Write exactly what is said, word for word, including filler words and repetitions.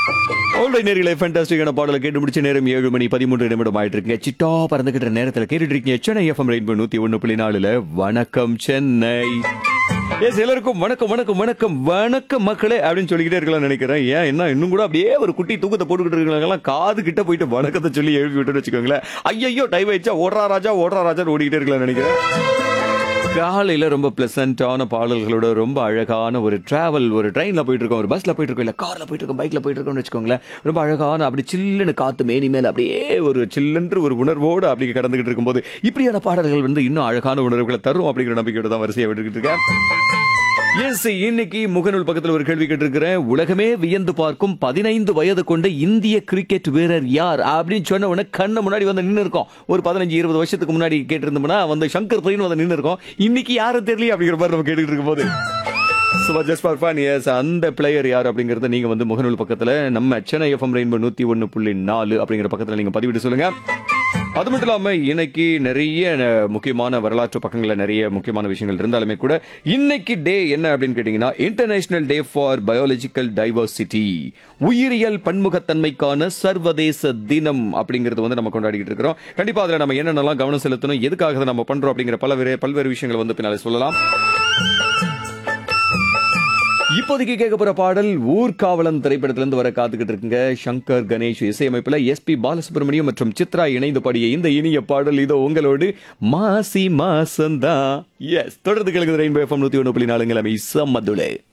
Alright நேர்களே, ஃபேண்டாஸ்டிக்கான பாடலை கேட்டு முடிச்ச நேரம் ஏழு மணி பதிமூன்று நிமிடம் ஆயிட்டு இருக்குங்க. சிட்டா பறந்துகிட்ட நேரத்தில் கேட்டுட்டு இருக்கீங்க சென்னை எஃப்எம் ரெயின்போ நூத்தி ஒண்ணு புள்ளி நாலுல வணக்கம் சென்னை. எஸ், எல்லாருக்கும் வணக்கம் வணக்கம் வணக்கம் வணக்கம் மக்களே அப்படின்னு சொல்லிக்கிட்டே இருக்கலாம் நினைக்கிறேன். ஏன் என்ன இன்னும் கூட அப்படியே ஒரு குட்டி தூக்கத்தை போட்டுக்கிட்டு இருக்கலாம், காது கிட்ட போயிட்டு வணக்கத்தை சொல்லி எழுப்பி விட்டுன்னு வச்சுக்கோங்களேன். ஐயோ டைம் ஆயிடுச்சா, ஓடுறா ராஜா ஓடுறா ராஜா ஓடிக்கிட்டே இருக்கலாம் நினைக்கிறேன். காலையில ரொம்ப பிளசண்டான பாடல்களோட ரொம்ப அழகான ஒரு டிராவல், ஒரு ட்ரெயின்ல போயிட்டு இருக்கோம், ஒரு பஸ்ல போயிட்டு இருக்கோம், இல்ல கார்ல போயிட்டு இருக்கோம், பைக்ல போயிட்டு இருக்கோம்னு வச்சுக்கோங்களேன். ரொம்ப அழகான அப்படி சில்லுன்னு காத்து மேனி மேல அப்படியே ஒரு சில்லென்று ஒரு உணர்வோடு அப்படி கடந்துகிட்டு இருக்கும்போது இப்படியான பாடல்கள் வந்து இன்னும் அழகான உணர்வுகளை தரும் அப்படிங்கிற நம்பிக்கையோட தான் வரிசையை விட்டுக்கிட்டு இருக்கேன். எஸ், இன்னைக்கு முகநூல் பக்கத்தில் ஒரு கேள்வி கேட்டிருக்கிறேன். உலகமே வியந்து பார்க்கும் பதினைந்து வயது கொண்ட இந்திய கிரிக்கெட் வீரர் யார் அப்படின்னு சொன்ன உடனே கண்ண முன்னாடி வந்து நின்று இருக்கோம். ஒரு பதினஞ்சு இருபது வருஷத்துக்கு முன்னாடி கேட்டிருந்தோம்னா வந்து சங்கர் பையன் வந்து நின்று இருக்கோம். இன்னைக்கு யாரும் தெரியல அப்படிங்கிற மாதிரி நம்ம கேட்டுக்கிட்டு இருக்கும் போது ஜஸ்ட் ஃபார் ஃபன், எஸ், அந்த பிளேயர் யார் அப்படிங்கறத நீங்க வந்து முகநூல் பக்கத்துல நம்ம சென்னை எஃப்எம் ரெயின்போ நூத்தி ஒன்னு புள்ளி நாலு அப்படிங்கிற பக்கத்துல நீங்க பதிவிட்டு சொல்லுங்க. அது மட்டும் இல்லாம இன்னைக்கு நிறைய முக்கியமான வரலாற்று பக்கங்கள்ல நிறைய முக்கியமான விஷயங்கள் இருந்தாலுமே கூட இன்னைக்கு டே என்ன அப்படின்னு கேட்டீங்கன்னா international day for biological diversity, உயிரியல் பன்முகத்தன்மைக்கான சர்வதேச தினம் அப்படிங்கறது வந்து நம்ம கொண்டாடிட்டு இருக்கிறோம். கண்டிப்பா அதுல நம்ம என்னென்னலாம் கவனம் செலுத்தணும், எதுக்காக நம்ம பண்றோம் அப்படிங்கிற பல்வேறு பல்வேறு விஷயங்கள் வந்து பின்னாலே சொல்லலாம். இப்போதைக்கு கேட்க போற பாடல் ஊர்காவலன் திரைப்படத்திலிருந்து வர காத்துக்கிட்டு இருக்குங்க. சங்கர் கணேஷ் இசையமைப்புல எஸ் பி பாலசுப்ரமணியம் மற்றும் சித்ரா இணைந்து பாடிய இந்த இனிய பாடல் இதோ உங்களோடு மாசி மாசந்தா. எஸ், தொடர்ந்து கேளுங்க ரெயின்போ எஃப்எம் நூத்தி ஒன்று புள்ளி நாலுங்களமை சம்மதுளே.